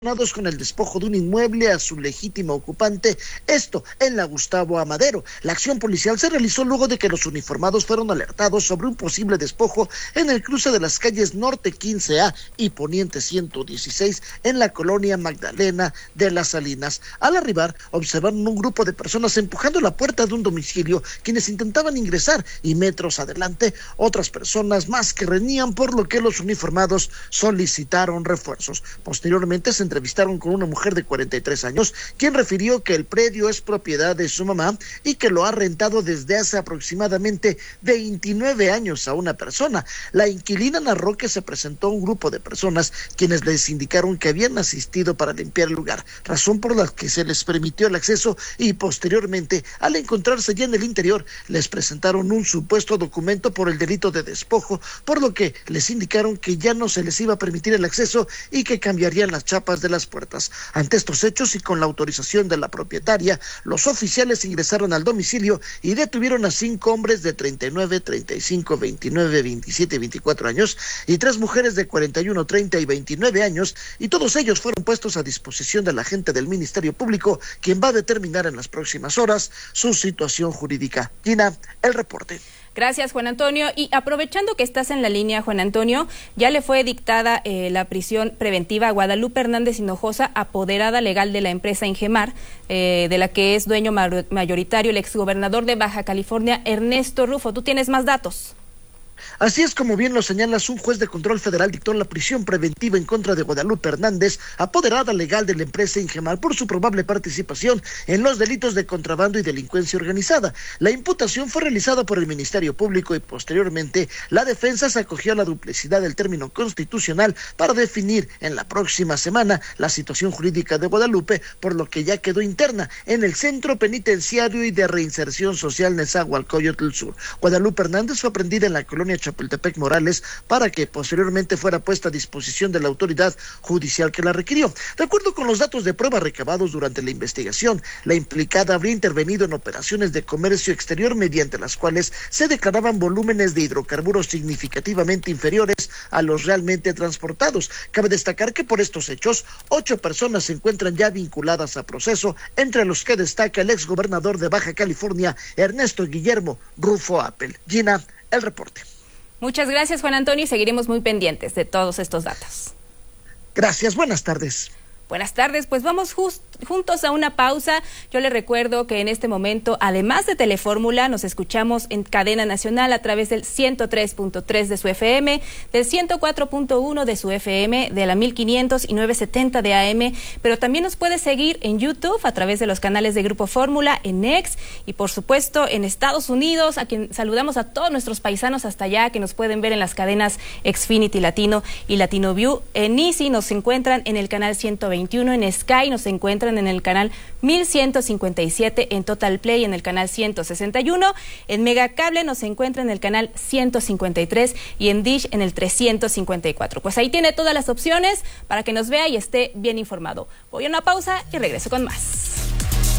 con el despojo de un inmueble a su legítimo ocupante, esto en la Gustavo Amadero. La acción policial se realizó luego de que los uniformados fueron alertados sobre un posible despojo en el cruce de las calles Norte 15A y Poniente 116 en la colonia Magdalena de las Salinas. Al arribar, observaron un grupo de personas empujando la puerta de un domicilio, quienes intentaban ingresar, y metros adelante, otras personas más que reñían, por lo que los uniformados solicitaron refuerzos. Posteriormente se entrevistaron con una mujer de 43 años, quien refirió que el predio es propiedad de su mamá y que lo ha rentado desde hace aproximadamente 29 años a una persona. La inquilina narró que se presentó un grupo de personas quienes les indicaron que habían asistido para limpiar el lugar, razón por la que se les permitió el acceso, y posteriormente, al encontrarse ya en el interior, les presentaron un supuesto documento por el delito de despojo, por lo que les indicaron que ya no se les iba a permitir el acceso y que cambiarían las chapas de las puertas. Ante estos hechos y con la autorización de la propietaria, los oficiales ingresaron al domicilio y detuvieron a 5 hombres de 39, 35, 29, 27 y 24 años y 3 mujeres de 41, 30 y 29 años, y todos ellos fueron puestos a disposición del agente del Ministerio Público, quien va a determinar en las próximas horas su situación jurídica. Gina, el reporte. Gracias, Juan Antonio. Y aprovechando que estás en la línea, Juan Antonio, ya le fue dictada la prisión preventiva a Guadalupe Hernández Hinojosa, apoderada legal de la empresa Ingemar, de la que es dueño mayoritario el exgobernador de Baja California, Ernesto Rufo. ¿Tú tienes más datos? Así es, como bien lo señalas, un juez de control federal dictó la prisión preventiva en contra de Guadalupe Hernández, apoderada legal de la empresa Ingemar, por su probable participación en los delitos de contrabando y delincuencia organizada. La imputación fue realizada por el Ministerio Público y posteriormente la defensa se acogió a la duplicidad del término constitucional para definir en la próxima semana la situación jurídica de Guadalupe, por lo que ya quedó interna en el Centro Penitenciario y de Reinserción Social Nezahualcóyotl Sur. Guadalupe Hernández fue aprendida en la colonia Chapultepec Morales para que posteriormente fuera puesta a disposición de la autoridad judicial que la requirió. De acuerdo con los datos de prueba recabados durante la investigación, la implicada habría intervenido en operaciones de comercio exterior mediante las cuales se declaraban volúmenes de hidrocarburos significativamente inferiores a los realmente transportados. Cabe destacar que por estos hechos, 8 personas se encuentran ya vinculadas a proceso, entre los que destaca el exgobernador de Baja California, Ernesto Guillermo Rufo Appel. Gina, el reporte. Muchas gracias, Juan Antonio, y seguiremos muy pendientes de todos estos datos. Gracias, buenas tardes. Buenas tardes, pues vamos juntos a una pausa. Yo les recuerdo que en este momento, además de Telefórmula, nos escuchamos en cadena nacional a través del 103.3 de su FM, del 104.1 de su FM, de la 1500 y 970 de AM, pero también nos puede seguir en YouTube a través de los canales de Grupo Fórmula, en X y por supuesto en Estados Unidos, a quien saludamos a todos nuestros paisanos hasta allá que nos pueden ver en las cadenas Xfinity Latino y Latino View. En Easy nos encuentran en el canal 121, en Sky nos encuentran en el canal 1157, en Total Play en el canal 161, en Megacable nos encuentran en el canal 153 y en Dish en el 354. Pues ahí tiene todas las opciones para que nos vea y esté bien informado. Voy a una pausa y regreso con más.